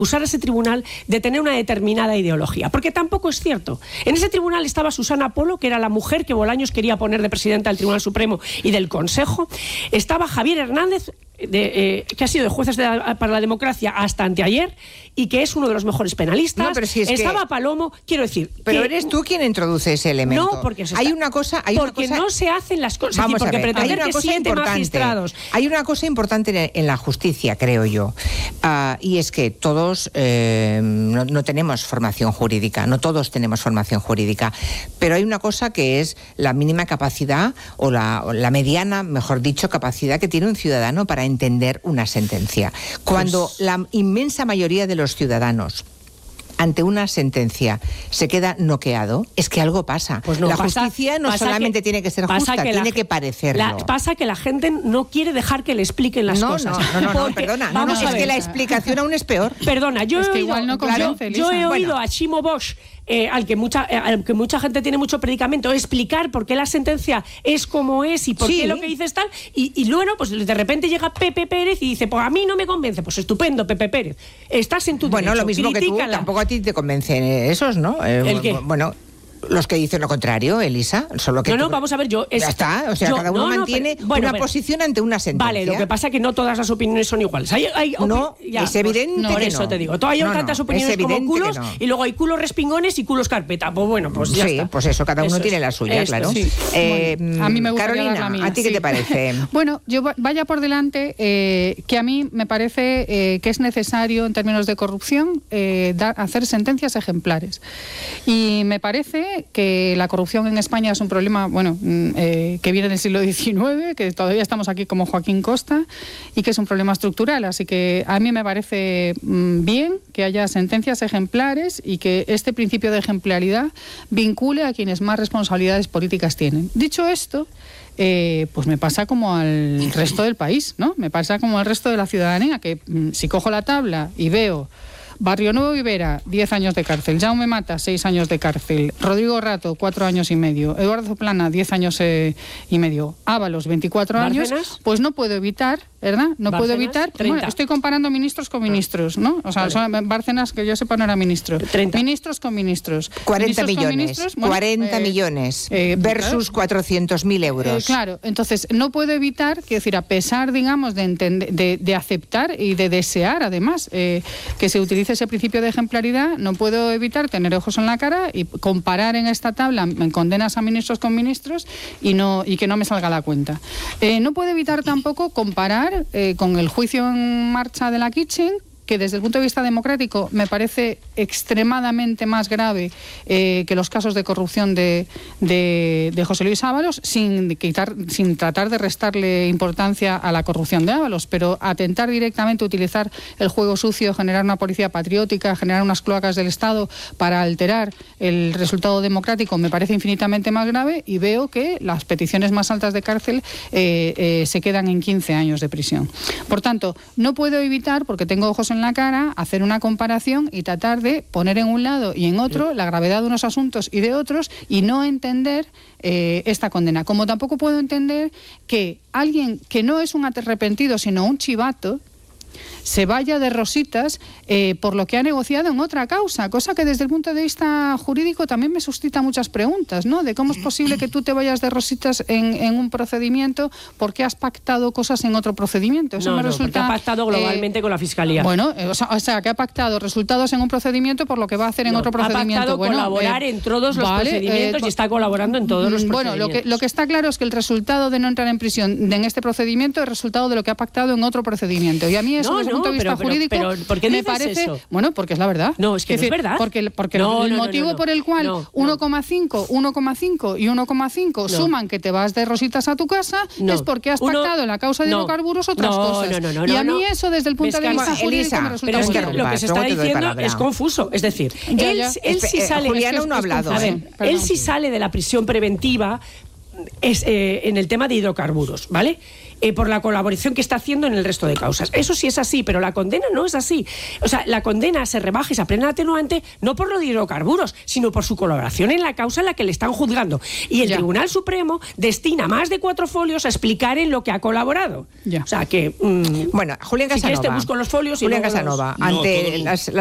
acusar a ese tribunal de tener una determinada ideología, porque tampoco es cierto. En ese tribunal estaba Susana Polo, que era la mujer que Bolaños quería poner de presidenta del Tribunal Supremo y del Consejo. Estaba Javier Hernández, que ha sido de Jueces para la Democracia hasta anteayer y que es uno de los mejores penalistas. No, pero si es estaba que... Palomo, quiero decir... Pero eres tú quien introduce ese elemento. No, porque hay una cosa... no se hacen las cosas. Vamos porque a ver, pretender que 7 magistrados... Hay una cosa importante en la justicia, creo yo, y es que todos no tenemos formación jurídica, no todos tenemos formación jurídica, pero hay una cosa que es la mínima capacidad, o la mediana, mejor dicho, capacidad que tiene un ciudadano para entender una sentencia. Cuando la inmensa mayoría de los ciudadanos ante una sentencia se queda noqueado, es que algo pasa. Pues no, la justicia no solamente tiene que ser justa, tiene que parecerlo. Pasa que la gente no quiere dejar que le expliquen las cosas. No, perdona. Es que la explicación aún es peor. Perdona, yo he oído a Ximo Bosch, al que mucha gente tiene mucho predicamento, explicar por qué la sentencia es como es y por qué lo que dice es tal, y luego pues de repente llega Pepe Pérez y dice, pues a mí no me convence. Pues estupendo, Pepe Pérez, estás en tu derecho. Bueno, lo mismo que tú, tampoco a ti te convencen esos, ¿no? ¿El qué? Bueno, los que dicen lo contrario, Elisa, solo que... No, vamos a ver, ya está, o sea, cada uno mantiene una posición ante una sentencia. Vale, lo que pasa es que no todas las opiniones son iguales. Es evidente por que eso no. te digo, hay tantas opiniones como culos, y luego hay culos respingones y culos carpeta. Pues bueno, pues ya está. Pues eso, cada uno tiene la suya, claro. Sí. Bueno, a mí me gustaría Carolina, dar la mía, ¿a ti qué te parece? Bueno, yo vaya por delante que a mí me parece que es necesario, en términos de corrupción, hacer sentencias ejemplares. Y me parece que la corrupción en España es un problema, que viene del siglo XIX, que todavía estamos aquí como Joaquín Costa, y que es un problema estructural. Así que a mí me parece bien que haya sentencias ejemplares y que este principio de ejemplaridad vincule a quienes más responsabilidades políticas tienen. Dicho esto, pues me pasa como al resto del país, ¿no? Me pasa como al resto de la ciudadanía, que si cojo la tabla y veo Barrio Nuevo Ibera, 10 años de cárcel. Jaume Mata, 6 años de cárcel. Rodrigo Rato, 4 años y medio. Eduardo Plana, 10 años y medio. Ábalos, 24 ¿Bárcenas? años. Pues no puedo evitar, ¿verdad? No puedo evitar. Bueno, estoy comparando ministros con ministros, ¿no? O sea, vale. Bárcenas, que yo sepa, no era ministro. 30. Ministros con ministros. 40 ministros millones. Con ministros, 40 millones versus 400.000 euros. Claro, entonces no puedo evitar, quiero decir, a pesar, digamos, de aceptar y de desear, además, que se utilice ese principio de ejemplaridad, no puedo evitar tener ojos en la cara y comparar en esta tabla en condenas a ministros con ministros y que no me salga la cuenta. No puedo evitar tampoco comparar con el juicio en marcha de la Kitchen, que desde el punto de vista democrático me parece extremadamente más grave que los casos de corrupción de José Luis Ábalos, sin tratar de restarle importancia a la corrupción de Ábalos, pero atentar directamente, utilizar el juego sucio, generar una policía patriótica, generar unas cloacas del Estado para alterar el resultado democrático, me parece infinitamente más grave, y veo que las peticiones más altas de cárcel se quedan en 15 años de prisión. Por tanto, no puedo evitar, porque tengo ojos en la cara, hacer una comparación y tratar de poner en un lado y en otro la gravedad de unos asuntos y de otros, y no entender esta condena. Como tampoco puedo entender que alguien que no es un arrepentido sino un chivato se vaya de rositas por lo que ha negociado en otra causa, cosa que desde el punto de vista jurídico también me suscita muchas preguntas, ¿no? De cómo es posible que tú te vayas de rositas en un procedimiento porque has pactado cosas en otro procedimiento. Eso me resulta, porque ha pactado globalmente con la Fiscalía. Bueno, o sea, que ha pactado resultados en un procedimiento por lo que va a hacer en otro procedimiento. Ha pactado colaborar en todos los procedimientos y está colaborando en todos los procedimientos. Bueno, lo que está claro es que el resultado de no entrar en prisión en este procedimiento es resultado de lo que ha pactado en otro procedimiento. Y a mí eso, desde el punto de vista jurídico, ¿por qué me parece eso? Bueno, porque es la verdad. No, es que no es verdad. Porque el motivo por el cual 1,5, 1,5 y 1,5 suman que te vas de rositas a tu casa es porque has pactado en la causa de hidrocarburos otras cosas. Y a mí eso, desde el punto de vista jurídico, me resulta pero es que lo que se está diciendo es confuso. Es decir, él sí sale... Juliano no ha hablado. A ver, él sí sale de la prisión preventiva en el tema de hidrocarburos, ¿vale? por la colaboración que está haciendo en el resto de causas. Eso sí es así, pero la condena no es así. O sea, la condena se rebaja y se aprende atenuante no por los hidrocarburos, sino por su colaboración en la causa en la que le están juzgando. Y el Tribunal Supremo destina más de 4 folios a explicar en lo que ha colaborado. O sea que... bueno, Julián Casanova. Si quieres te busco los folios y Julián Casanova, ante las